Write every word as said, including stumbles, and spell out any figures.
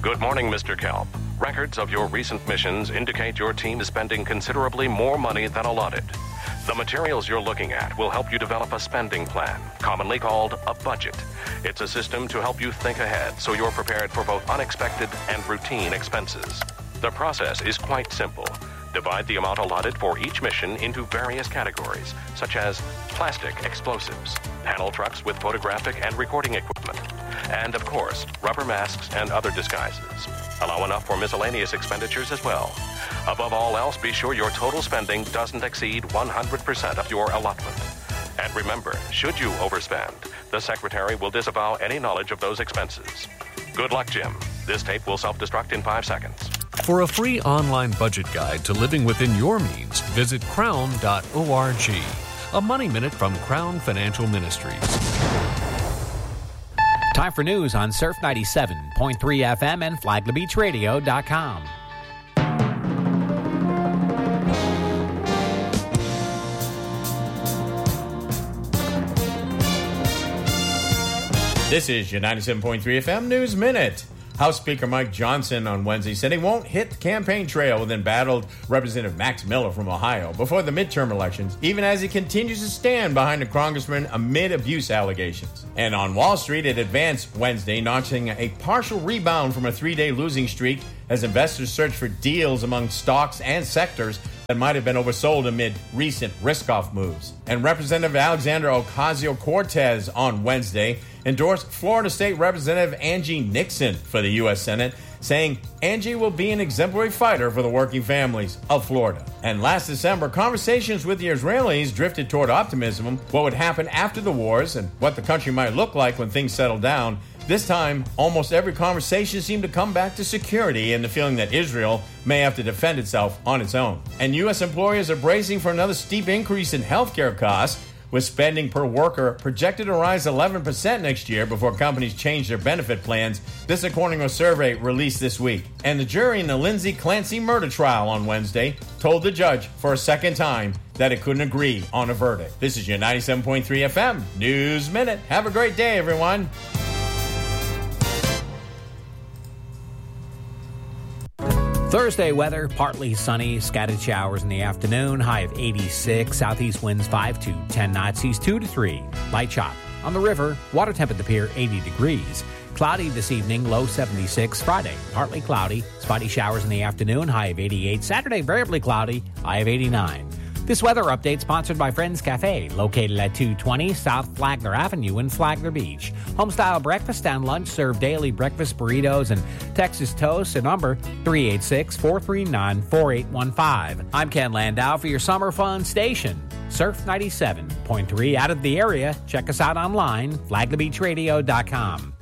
Good morning, Mister Kelp. Records of your recent missions indicate your team is spending considerably more money than allotted. The materials you're looking at will help you develop a spending plan, commonly called a budget. It's a system to help you think ahead so you're prepared for both unexpected and routine expenses. The process is quite simple. Divide the amount allotted for each mission into various categories, such as plastic explosives, panel trucks with photographic and recording equipment, and, of course, rubber masks and other disguises. Allow enough for miscellaneous expenditures as well. Above all else, be sure your total spending doesn't exceed one hundred percent of your allotment. And remember, should you overspend, the Secretary will disavow any knowledge of those expenses. Good luck, Jim. This tape will self-destruct in five seconds. For a free online budget guide to living within your means, visit crown dot org. A Money Minute from Crown Financial Ministries. Time for news on Surf ninety-seven point three F M and Flagler Beach Radio dot com. This is your ninety-seven point three F M News Minute. House Speaker Mike Johnson on Wednesday said he won't hit the campaign trail and then battled Representative Max Miller from Ohio before the midterm elections, even as he continues to stand behind the congressman amid abuse allegations. And on Wall Street, it advanced Wednesday, notching a partial rebound from a three-day losing streak as investors search for deals among stocks and sectors that might have been oversold amid recent risk-off moves. And Representative Alexandra Ocasio-Cortez on Wednesday endorsed Florida State Representative Angie Nixon for the U S Senate, saying Angie will be an exemplary fighter for the working families of Florida. And last December, conversations with the Israelis drifted toward optimism, what would happen after the wars and what the country might look like when things settle down. This time, almost every conversation seemed to come back to security and the feeling that Israel may have to defend itself on its own. And U S employers are bracing for another steep increase in healthcare costs, with spending per worker projected to rise eleven percent next year before companies change their benefit plans. This according to a survey released this week. And the jury in the Lindsay Clancy murder trial on Wednesday told the judge for a second time that it couldn't agree on a verdict. This is your ninety-seven point three F M News Minute. Have a great day, everyone. Thursday weather, partly sunny, scattered showers in the afternoon, high of eighty-six, southeast winds five to ten knots, seas two to three, light chop. On the river, water temp at the pier eighty degrees. Cloudy this evening, low seventy-six. Friday, partly cloudy, spotty showers in the afternoon, high of eighty-eight. Saturday, variably cloudy, high of eighty-nine. This weather update sponsored by Friends Cafe, located at two twenty South Flagler Avenue in Flagler Beach. Homestyle breakfast and lunch serve daily breakfast burritos and Texas toast at number three eight six, four three nine, four eight one five. I'm Ken Landau for your summer fun station, Surf ninety-seven point three. Out of the area, check us out online, Flagler Beach Radio dot com.